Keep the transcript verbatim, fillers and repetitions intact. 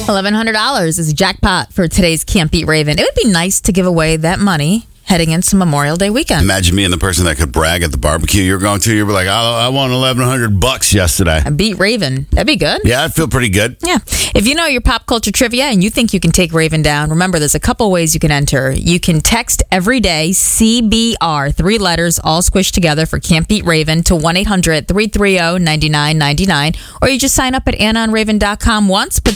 eleven hundred dollars is a jackpot for today's Can't Beat Raven. It would be nice to give away that money heading into Memorial Day weekend. Imagine being the person that could brag at the barbecue you're going to. You're like, I, I won eleven hundred bucks yesterday. I beat Raven. That'd be good. Yeah, I feel pretty good. Yeah. If you know your pop culture trivia and you think you can take Raven down, remember there's a couple ways you can enter. You can text every day C B R, three letters all squished together for Can't Beat Raven to one eight hundred three three zero nine nine nine nine, or you just sign up at anna and raven dot com once, put